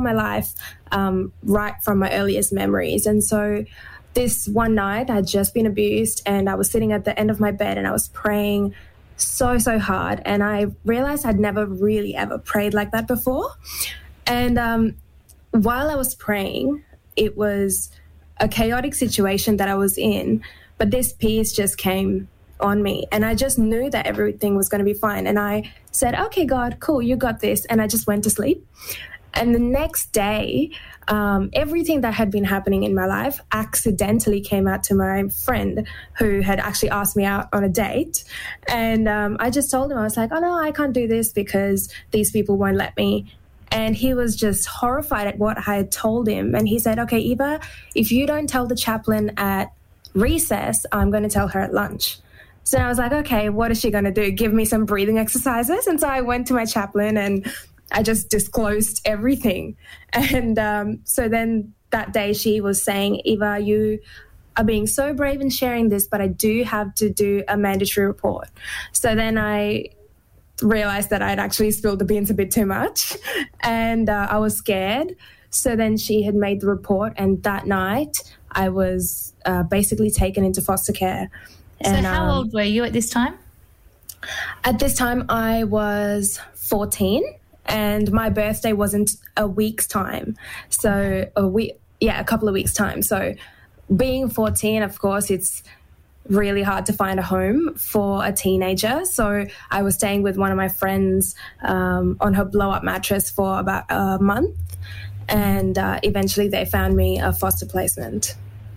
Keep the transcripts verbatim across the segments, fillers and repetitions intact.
my life, um, right from my earliest memories. And so this one night, I'd just been abused, and I was sitting at the end of my bed and I was praying so, so hard. And I realized I'd never really ever prayed like that before. And um, while I was praying, it was a chaotic situation that I was in, but this peace just came on me, and I just knew that everything was going to be fine. And I said, okay, God, cool, you got this. And I just went to sleep. And the next day, um, everything that had been happening in my life accidentally came out to my friend, who had actually asked me out on a date. And um, I just told him, I was like, oh no, I can't do this because these people won't let me. And he was just horrified at what I had told him. And he said, okay, Eva, if you don't tell the chaplain at recess, I'm going to tell her at lunch. So I was like, okay, what is she going to do? Give me some breathing exercises? And so I went to my chaplain and I just disclosed everything. And um, so then that day she was saying, Eva, you are being so brave in sharing this, but I do have to do a mandatory report. So then I realized that I'd actually spilled the beans a bit too much, and uh, I was scared. So then she had made the report, and that night I was uh, basically taken into foster care. So and, how um, old were you at this time? At this time, I was fourteen, and my birthday wasn't a week's time. So a week, yeah, a couple of weeks' time. So being fourteen, of course, it's really hard to find a home for a teenager. So I was staying with one of my friends um, on her blow-up mattress for about a month, and uh, eventually they found me a foster placement.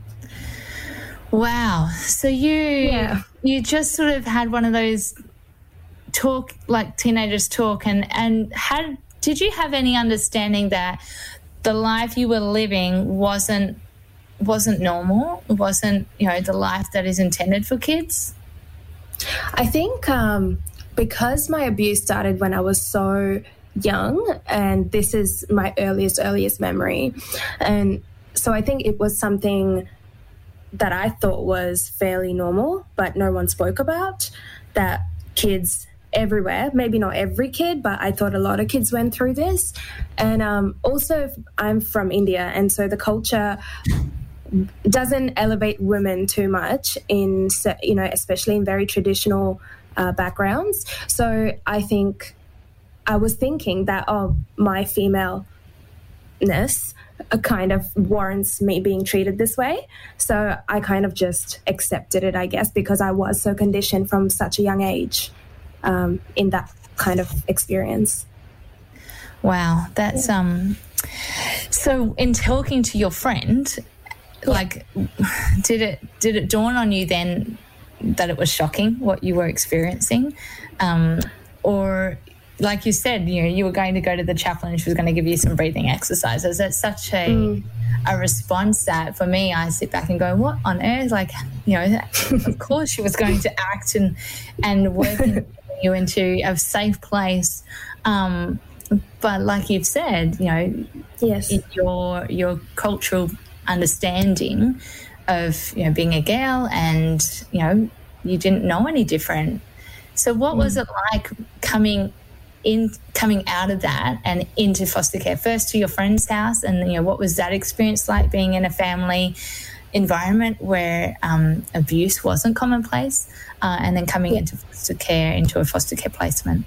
Wow. So you yeah. you just sort of had one of those talk, like teenagers talk, and, and had did you have any understanding that the life you were living wasn't wasn't normal, wasn't, you know, the life that is intended for kids? I think um, because my abuse started when I was so young, and this is my earliest, earliest memory. And so I think it was something that I thought was fairly normal, but no one spoke about, that kids everywhere, maybe not every kid, but I thought a lot of kids went through this. And um, also I'm from India, and so the culture doesn't elevate women too much in, you know, especially in very traditional uh, backgrounds. So I think I was thinking that, oh, my femaleness uh, kind of warrants me being treated this way. So I kind of just accepted it, I guess, because I was so conditioned from such a young age um, in that kind of experience. Wow, that's yeah. um. So in talking to your friend, like, did it did it dawn on you then that it was shocking what you were experiencing, um, or like you said, you know, you were going to go to the chaplain and she was going to give you some breathing exercises? It's such a mm. a response that for me, I sit back and go, what on earth? Like, you know, of course she was going to act and and work you into a safe place. Um, but like you've said, you know, yes, in your your cultural understanding of, you know, being a girl, and, you know, you didn't know any different. So what mm. was it like coming in, coming out of that and into foster care? First to your friend's house, and, you know, what was that experience like, being in a family environment where um, abuse wasn't commonplace, uh, and then coming yeah. into foster care, into a foster care placement?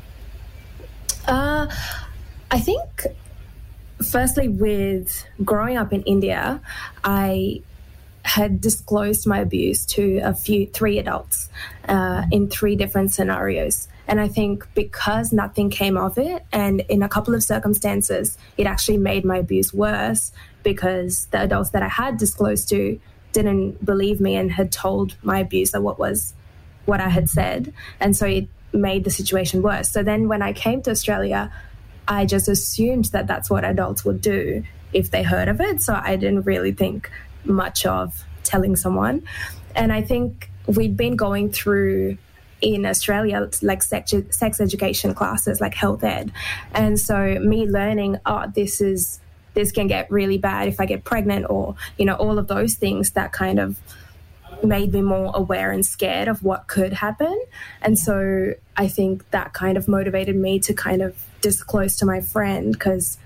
Uh, I think firstly, with growing up in India, I had disclosed my abuse to a few, three adults uh, in three different scenarios. And I think because nothing came of it, and in a couple of circumstances, it actually made my abuse worse, because the adults that I had disclosed to didn't believe me and had told my abuser what was what I had said. And so it made the situation worse. So then when I came to Australia, I just assumed that that's what adults would do if they heard of it. So I didn't really think much of telling someone. And I think we'd been going through in Australia like sex, sex education classes, like health ed. And so me learning, oh, this is this can get really bad if I get pregnant, or, you know, all of those things that kind of made me more aware and scared of what could happen. And so I think that kind of motivated me to kind of disclose to my friend, because